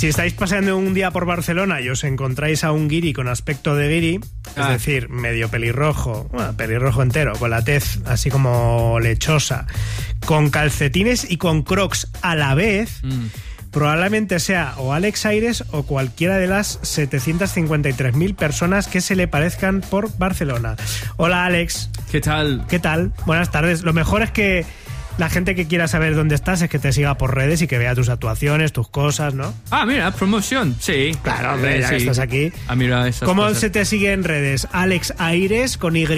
Si estáis paseando un día por Barcelona y os encontráis a un guiri con aspecto de guiri, es decir, medio pelirrojo, bueno, pelirrojo entero, con la tez así como lechosa, con calcetines y con crocs a la vez, probablemente sea o Alex Aires o cualquiera de las 753.000 personas que se le parezcan por Barcelona. Hola, Alex. ¿Qué tal? ¿Qué tal? Buenas tardes. Lo mejor es que la gente que quiera saber dónde estás es que te siga por redes y que vea tus actuaciones, tus cosas, ¿no? Ah, mira, promoción, sí. Claro, hombre, ya que estás aquí. Ah, mira, esas ¿Cómo cosas. se te sigue en redes? Alex Aires con Y.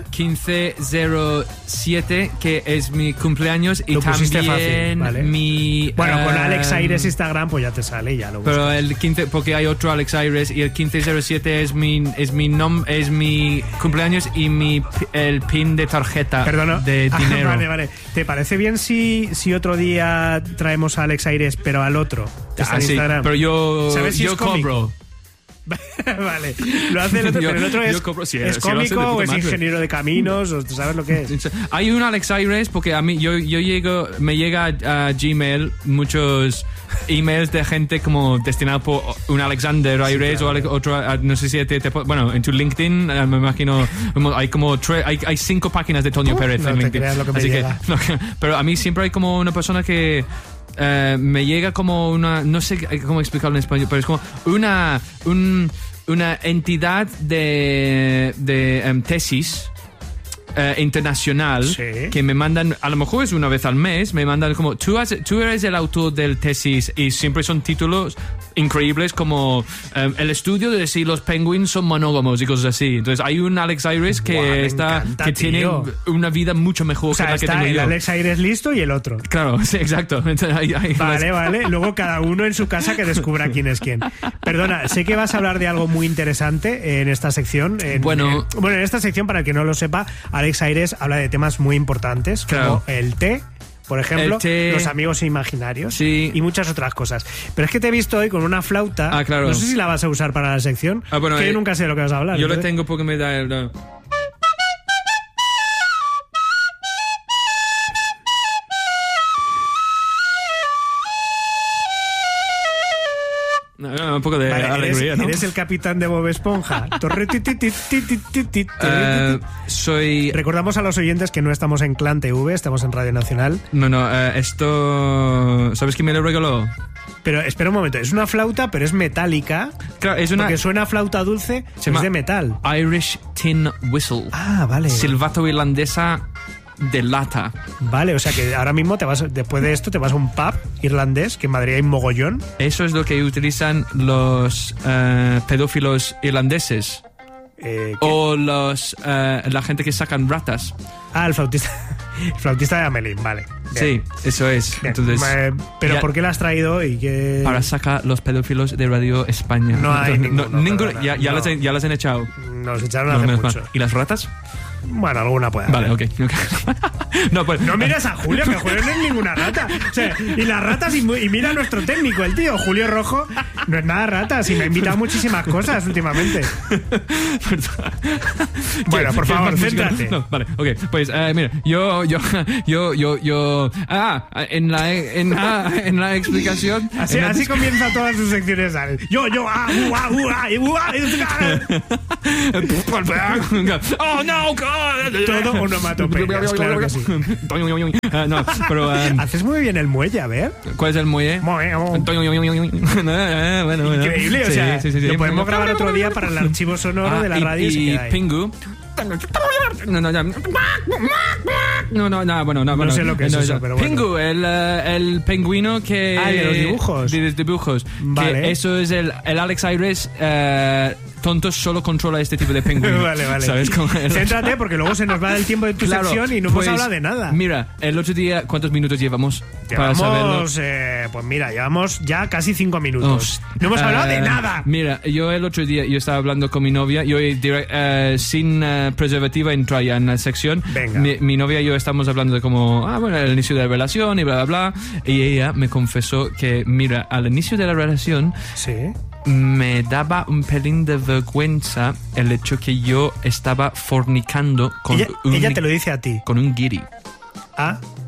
1507, que es mi cumpleaños, y Lo pusiste también fácil, ¿vale? mi... Bueno, con Alex Aires Instagram pues ya te sale y ya lo buscas. Pero el 15, porque hay otro Alex Aires, y el 1507 es mi cumpleaños y el pin de tarjeta. Perdona. De dinero. Vale. ¿Te parece bien si otro día traemos a Alex Aires, pero al otro? Que está en Sí, Instagram. pero yo cómico? cobro. Vale, lo hace el otro, pero el otro es cobro, sí, ¿es sí, lo hace de cómico o puta es madre. ingeniero de caminos? ¿O tú sabes lo que es? Hay un Alex Aires porque a mí me llega a Gmail muchos emails de gente como destinado por un Alexander Aires, claro. o otro, no sé si bueno, en tu LinkedIn me imagino hay como hay 5 páginas de Toño Pérez no en te LinkedIn. creas lo que me Así llega. Pero a mí siempre hay como una persona que me llega como una, no sé cómo explicarlo en español, pero es como una entidad de tesis internacional, Sí. que me mandan, a lo mejor es una vez al mes, me mandan como tú eres el autor del tesis, y siempre son títulos increíbles como el estudio de si los penguins son monógamos y cosas así. Entonces hay un Alex Aires que Me encanta, tiene tío. una vida mucho mejor O sea, que la que está tengo el yo. Alex Aires listo y el otro. Claro, sí, exacto. Entonces, Vale. Luego cada uno en su casa que descubra quién es quién. Perdona, sé que vas a hablar de algo muy interesante en esta sección. Bueno, en esta sección, para el que no lo sepa, Alex Aires habla de temas muy importantes, como Claro. el té, por ejemplo, El té. los amigos imaginarios, Sí. y muchas otras cosas. Pero es que te he visto hoy con una flauta. Ah, claro. No sé si la vas a usar para la sección. Bueno, que yo nunca sé de lo que vas a hablar. yo lo entonces- tengo porque me da el... un poco de Vale, alegría, ¿no? eres el capitán de Bob Esponja. Soy... Recordamos a los oyentes que no estamos en Clan TV, estamos en Radio Nacional. No, esto... ¿Sabes quién me lo regaló? Pero espera un momento, es una flauta, pero es metálica. Claro, es una Porque suena a flauta dulce, Se pero llama es de metal. Irish Tin Whistle. Ah, vale. Silbato irlandesa de lata. Vale, o sea que ahora mismo después de esto te vas a un pub irlandés, que en Madrid hay un mogollón. Eso es lo que utilizan los pedófilos irlandeses. O la gente que sacan ratas. Ah, el flautista de Amelín, vale. Bien. Sí, eso es. Bien. Entonces, Pero ya- ¿por qué la has traído y qué...? para sacar los pedófilos de Radio España. No hay ninguno, perdona, ya no. las han echado. Nos echaron No, hace no es mucho. mal. ¿Y las ratas? Bueno, alguna puede Vale, haber. ok. No, pues... No mires a Julio, que Julio no es ninguna rata. O sea, y las ratas, y mira a nuestro técnico, el tío, Julio Rojo, no es nada ratas, y me ha invitado a muchísimas cosas últimamente. Bueno, por favor, ¿Quieres más música? céntrate. No, vale, ok. Pues mira, yo en la explicación. Así comienza todas sus secciones, ¿sabes? Oh no, God. Todo onomatopeyas, claro que sí. No, pero Haces muy bien el muelle, a ver. ¿cuál es el muelle? Bueno, Increíble, o sí, sea, sí. lo podemos grabar otro día para el archivo sonoro de la radio. Y queda ahí. Pingu. No sé lo que es eso, pero bueno. Pingu, el pingüino que... Ah, el de los dibujos. De los dibujos. Vale. Que eso es el Alex Aires tonto, solo controla este tipo de pingüino. Vale. ¿Sabes cómo? Céntrate, porque luego se nos va el tiempo de tu Claro, sección y no hemos pues, hablado de nada. Mira, el otro día, ¿cuántos minutos llevamos? Para saberlo. Llevamos ya casi 5 minutos. No hemos hablado de nada. Mira, yo el otro día estaba hablando con mi novia, yo sin preservativa entré ya en la sección. Venga. Mi novia y yo estamos hablando de como, el inicio de la relación y bla, bla, bla. Y ella me confesó que, mira, al inicio de la relación Sí. me daba un pelín de vergüenza el hecho que yo estaba fornicando con Ella te lo dice a ti. con un guiri. Ah,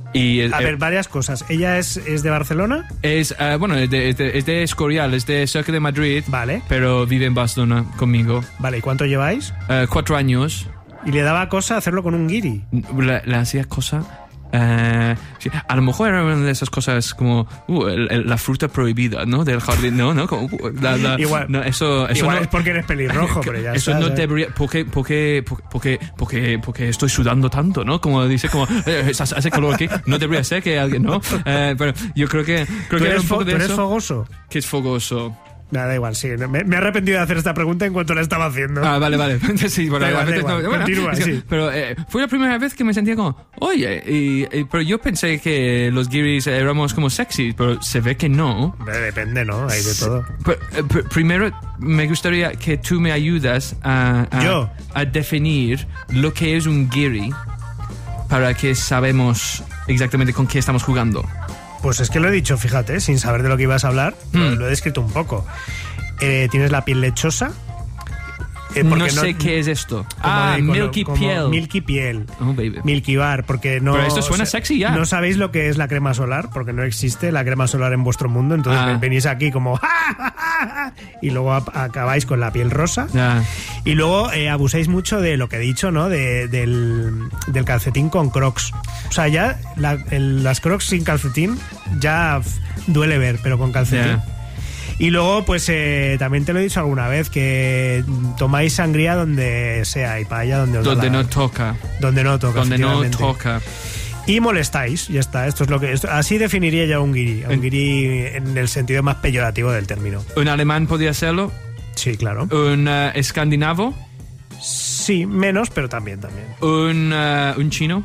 Y, a ver, varias cosas. ¿Ella es de Barcelona? Es de Escorial, es de cerca de Madrid. Vale. Pero vive en Barcelona conmigo. Vale, ¿y cuánto lleváis? 4 años. ¿Y le daba cosa hacerlo con un guiri? Le hacía cosa... sí, a lo mejor era una de esas cosas como la fruta prohibida, ¿no? Del jardín, ¿no? Como, igual, no, eso igual no, es porque eres pelirrojo, pero ya eso está, no ¿sabes? debería, porque estoy sudando tanto, ¿no? Como dice, como hace calor aquí, no debería ser que alguien, ¿no? Pero yo creo que era un poco de ¿Tú eres eso. fogoso? Que es fogoso. Nada, da igual, sí. Me he arrepentido de hacer esta pregunta en cuanto la estaba haciendo. Ah, vale. Sí, bueno, Da igual, continúa, es que, sí. Pero fue la primera vez que me sentía como, oye, pero yo pensé que los guiris éramos como sexy, pero se ve que no. Depende, ¿no? Hay de todo. Pero, primero, me gustaría que tú me ayudas a definir lo que es un guiri para que sabemos exactamente con qué estamos jugando. Pues es que lo he dicho, fíjate, sin saber de lo que ibas a hablar, lo he descrito un poco. Tienes la piel lechosa. No sé qué es esto. Milky piel. Milky piel. Oh, baby. Milky bar, porque no... Pero esto suena sexy ya. No sabéis lo que es la crema solar, porque no existe la crema solar en vuestro mundo, entonces venís aquí como... y luego acabáis con la piel rosa. Y luego abusáis mucho de lo que he dicho, ¿no? Del calcetín con crocs. O sea, ya las crocs sin calcetín ya duele ver, pero con calcetín. Y luego, pues también te lo he dicho alguna vez, que tomáis sangría donde sea y paella donde os da no toca. Donde no toca. Donde no toca. Y molestáis, ya está. Esto es lo que así definiría ya un guiri. Un guiri en el sentido más peyorativo del término. ¿Un alemán podría serlo? Sí, claro. ¿Un escandinavo? Sí, menos, pero también. ¿Un chino?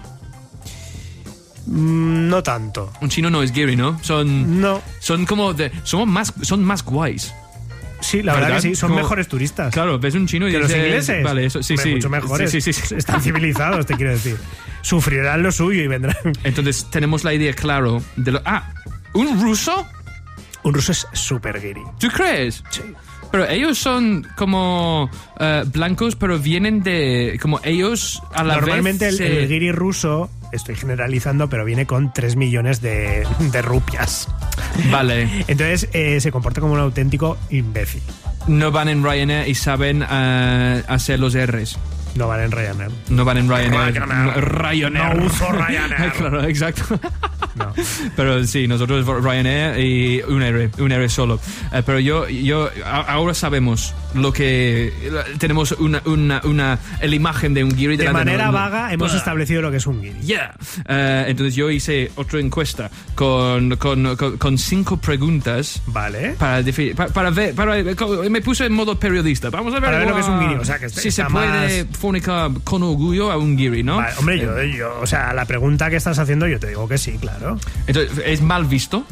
No tanto. Un chino no es guiri, ¿no? Son como son más guays. Sí, la verdad que sí, son mejores turistas. Claro, ves un chino y los ingleses. Vale, eso sí. Mucho mejores. Sí. Están civilizados, te quiero decir. Sufrirán lo suyo y vendrán. Entonces tenemos la idea claro de lo. ¿Un ruso? Un ruso es súper guiri. ¿Tú crees? Sí. Pero ellos son como blancos, pero vienen de... Como ellos a la Normalmente vez... el guiri ruso, estoy generalizando, pero viene con 3 millones de rupias. Vale. Entonces se comporta como un auténtico imbécil. No van en Ryanair y saben hacer los R's. No van en Ryanair. No van en Ryanair. Ryanair. No uso Ryanair. Claro, exacto. No. Pero sí, nosotros Ryanair y un R solo. Pero yo ahora sabemos lo que tenemos la imagen de un guiri. De manera vaga hemos establecido lo que es un guiri. Entonces yo hice otra encuesta con 5 preguntas. Vale. Para ver, me puse en modo periodista. Vamos a ver, para ver lo que es un guiri. O sea, que si se puede fornicar con orgullo a un guiri, ¿no? Vale, hombre, yo, o sea, la pregunta que estás haciendo yo te digo que sí, claro. Entonces, ¿es mal visto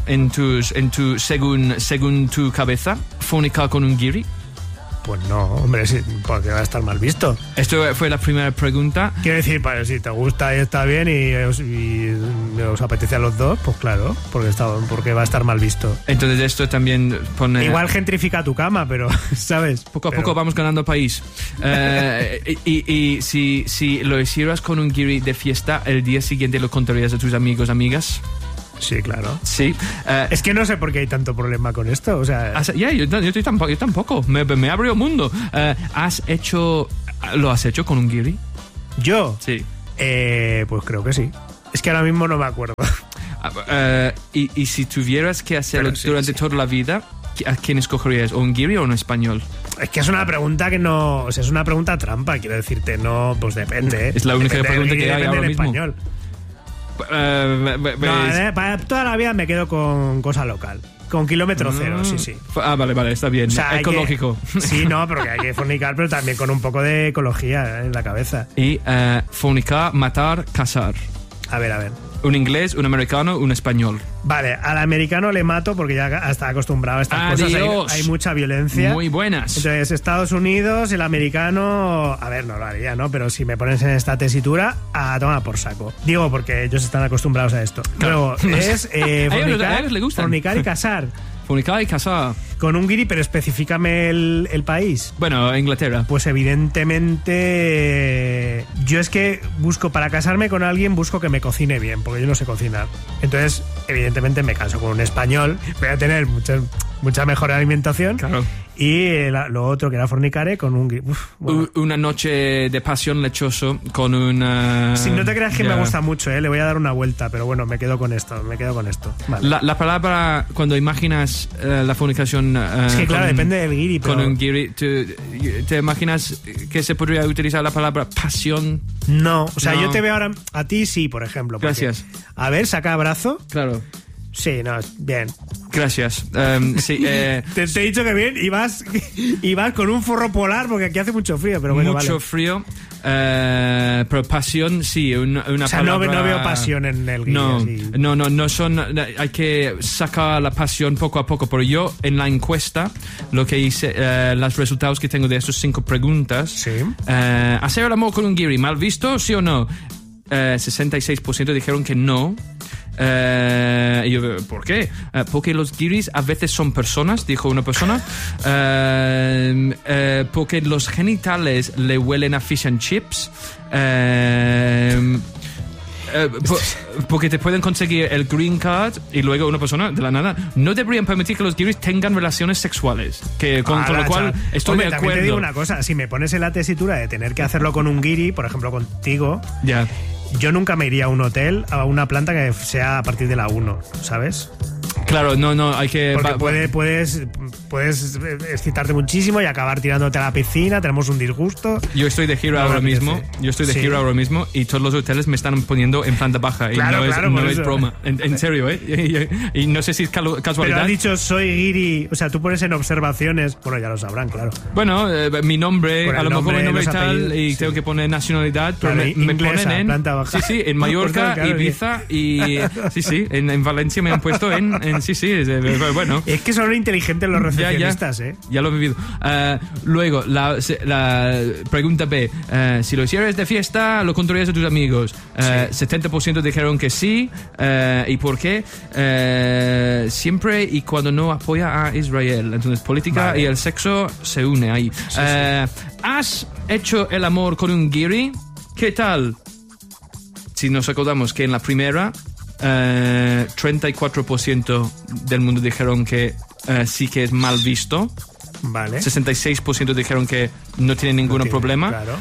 según tu cabeza fornicar con un guiri? Pues no, hombre, sí, porque va a estar mal visto. Esto fue la primera pregunta. Quiero decir, pues, si te gusta y está bien y os apetece a los dos, pues claro, porque va a estar mal visto. Entonces esto también pone... Igual gentrifica tu cama, pero, ¿sabes? Poco a poco vamos ganando país. Y si lo hicieras con un guiri de fiesta, el día siguiente lo contarías a tus amigos, amigas. Sí, claro. Sí. Es que no sé por qué hay tanto problema con esto. O sea, yo tampoco. Me abrió el mundo. ¿Lo has hecho con un guiri? ¿Yo? Sí. Pues creo que sí. Es que ahora mismo no me acuerdo. Y si tuvieras que hacerlo durante toda la vida, ¿a quién escogerías? ¿O un guiri o un español? Es que es una pregunta que no... O sea, es una pregunta trampa, quiero decirte. No, pues depende. Es la única pregunta que hay ahora mismo. Español. Para toda la vida me quedo con cosa local. Con kilómetro cero, sí. Vale, está bien. O sea, ecológico. Sí, no, pero que hay que fornicar, pero también con un poco de ecología en la cabeza. Y fornicar, matar, casar. A ver. Un inglés, un americano, un español. Vale, al americano le mato porque ya está acostumbrado a estas cosas. Hay mucha violencia. Muy buenas. Entonces, Estados Unidos, el americano... A ver, no lo haría, ¿no? Pero si me pones en esta tesitura, a tomar por saco. Digo, porque ellos están acostumbrados a esto. Claro. Luego, es fornicar y casar. Fornicar y casar. Con un guiri, pero específicame el país. Bueno, Inglaterra. Pues evidentemente... Yo es que busco, para casarme con alguien, busco que me cocine bien, porque yo no sé cocinar. Entonces, evidentemente me caso con un español, voy a tener mucha mejor alimentación. Claro. Y lo otro que era fornicare con un... bueno. Una noche de pasión lechoso con una... Si no te creas que me gusta mucho, le voy a dar una vuelta, pero bueno, me quedo con esto. Vale. La palabra, cuando imaginas la fornicación... es que claro, depende del guiri, pero... Con un guiri, ¿te imaginas que se podría utilizar la palabra pasión? No, o sea, yo te veo ahora... A ti sí, por ejemplo. Gracias. A ver, saca brazo. Claro. Sí, no, bien. Gracias. Sí, te he dicho que bien, y vas con un forro polar porque aquí hace mucho frío, pero bueno, mucho frío, pero pasión, sí, una o sea, palabra... no veo pasión en el guiri. No son... Hay que sacar la pasión poco a poco, pero yo en la encuesta, lo que hice, los resultados que tengo de esas 5 preguntas, sí. ¿hacer el amor con un guiri, mal visto, sí o no? 66% dijeron que no. Y yo, ¿por qué? Porque los guiris a veces son personas, dijo una persona. Porque los genitales le huelen a fish and chips. Porque te pueden conseguir el green card. Y luego una persona de la nada: no deberían permitir que los guiris tengan relaciones sexuales, con lo cual estoy de acuerdo. Te digo una cosa, si me pones en la tesitura de tener que hacerlo con un guiri, por ejemplo contigo, ya. Yo nunca me iría a un hotel, a una planta que sea a partir de la 1, ¿sabes? Claro, no, hay que... Porque puedes excitarte muchísimo y acabar tirándote a la piscina, tenemos un disgusto. Yo estoy de giro ahora mismo, y todos los hoteles me están poniendo en planta baja. Claro, y no es broma, en serio, ¿eh? Y no sé si es casualidad. Pero has dicho soy guiri, o sea, tú pones en observaciones, bueno, ya lo sabrán, claro. Bueno, mi nombre, a lo mejor mi nombre y tal, y sí. Tengo que poner nacionalidad, pero claro, me ponen en... planta baja. Sí, en Mallorca, claro, Ibiza y... Sí, en Valencia me han puesto en bueno. Es que son inteligentes los recepcionistas, Ya lo he vivido. Luego, la pregunta B. Si lo hicieras de fiesta, ¿lo contarías a tus amigos? Sí. 70% dijeron que sí. ¿Y por qué? Siempre y cuando no apoya a Israel. Entonces, política y el sexo se une ahí. Sí. ¿Has hecho el amor con un guiri? ¿Qué tal? Si nos acordamos que en la primera... 34% del mundo dijeron que sí que es mal visto. Vale. 66% dijeron que no tiene ningún problema. Claro.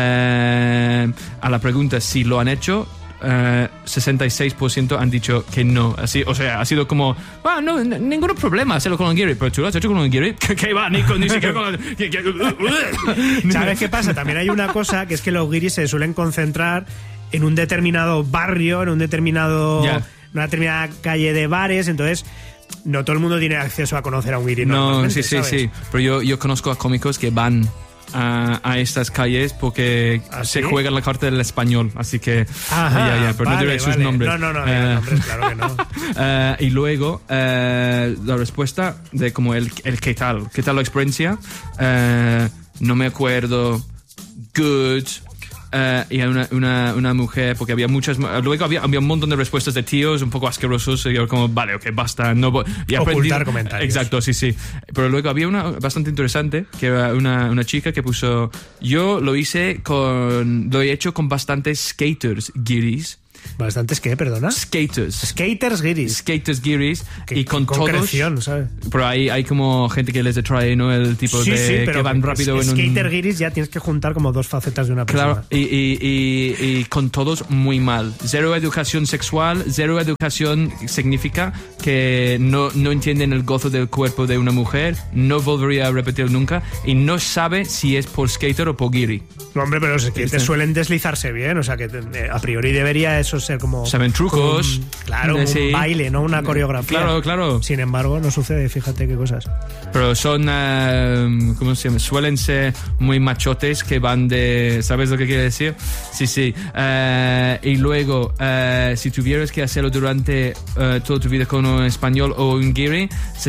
A la pregunta si lo han hecho, 66% han dicho que no. Así, o sea, ha sido como, no, ningún problema hacerlo con un guiri. Pero tú lo has hecho con un guiri. ¿Qué va? Ni siquiera con... ¿Sabes qué pasa? También hay una cosa, que es que los guiris se suelen concentrar en un determinado barrio, en una determinada calle de bares, entonces no todo el mundo tiene acceso a conocer a un guiri. No, sí. Pero yo conozco a cómicos que van a estas calles porque se juegan la carta del español, así que pero no diré sus nombres. No, nombres, claro que no. Y luego la respuesta de como el qué tal la experiencia, no me acuerdo, good. Y una mujer, porque había muchas, luego había un montón de respuestas de tíos un poco asquerosos, y yo como, vale, ok, basta, no voy, y ocultar comentarios. Exacto, sí, pero luego había una bastante interesante, que era una chica que puso, yo lo he hecho con bastantes skaters guiris. ¿Bastantes qué, perdona? Skaters guiris. Y con todos... concreción, ¿sabes? Pero hay como gente que les atrae, ¿no? El tipo de pero que van rápido en un... Skater guiris ya tienes que juntar como dos facetas de una persona. Claro, y con todos muy mal. Cero educación sexual, cero educación significa que no entienden el gozo del cuerpo de una mujer, no volvería a repetir nunca, y no sabe si es por skater o por guiri. No, hombre, pero los skaters suelen deslizarse bien, o sea que a priori debería eso ser como... Saben trucos. Un baile, no una coreografía. Claro. Sin embargo, no sucede, fíjate qué cosas. Pero son, ¿cómo se llama? Suelen ser muy machotes que van de... ¿Sabes lo que quiere decir? Sí. Y luego, si tuvieras que hacerlo durante toda tu vida con un español o un guiri,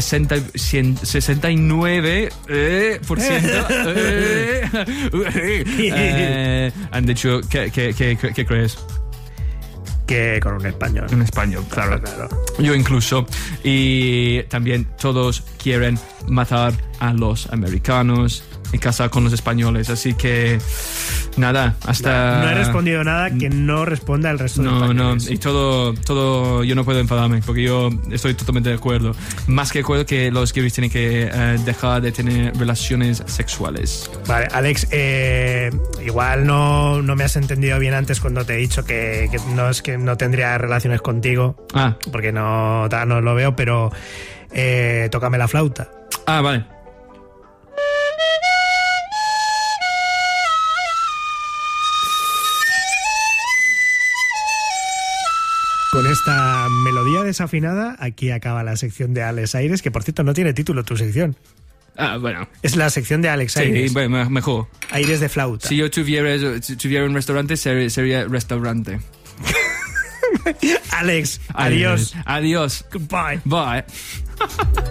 69% han dicho, ¿qué crees? Que con un español. Un español, claro. Yo incluso. Y también todos quieren matar a los americanos. y casado con los españoles. Así que nada, hasta... No he respondido nada que no responda el resto de españoles. Y todo, yo no puedo enfadarme porque yo estoy totalmente de acuerdo. Más que de acuerdo que los gays tienen que dejar de tener relaciones sexuales. Vale, Alex, igual no me has entendido bien antes cuando te he dicho que no es que no tendría relaciones contigo, porque no lo veo, pero tócame la flauta. Vale. Con esta melodía desafinada, aquí acaba la sección de Alex Aires, que por cierto no tiene título tu sección. Bueno. Es la sección de Alex Aires. Sí, bueno, mejor. Aires de flauta. Si yo tuviera un restaurante, sería restaurante. Alex, adiós. Adiós. Goodbye. Bye.